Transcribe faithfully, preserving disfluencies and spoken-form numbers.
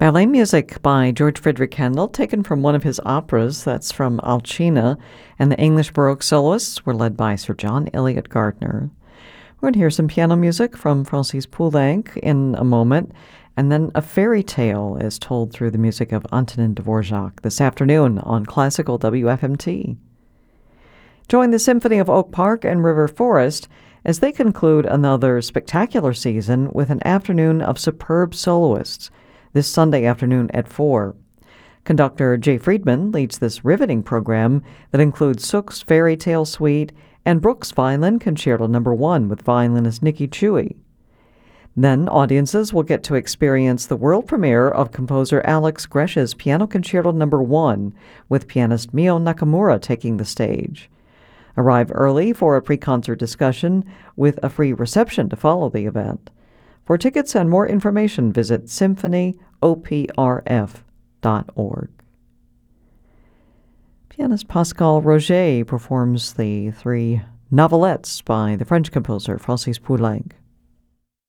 Ballet music by George Frideric Handel, taken from one of his operas, that's from Alcina, and the English Baroque soloists were led by Sir John Eliot Gardner. We're going to hear some piano music from Francis Poulenc in a moment, and then a fairy tale is told through the music of Antonin Dvorak this afternoon on Classical W F M T. Join the Symphony of Oak Park and River Forest as they conclude another spectacular season with an afternoon of superb soloists this Sunday afternoon at four. Conductor Jay Friedman leads this riveting program that includes Sook's Fairy Tale Suite and Brooks' Violin Concerto Number One with violinist Nikki Chewy. Then audiences will get to experience the world premiere of composer Alex Gresh's Piano Concerto Number One with pianist Mio Nakamura taking the stage. Arrive early for a pre-concert discussion with a free reception to follow the event. For tickets and more information, visit symphony o p r f dot org. Pianist Pascal Roger performs the three novelettes by the French composer Francis Poulenc.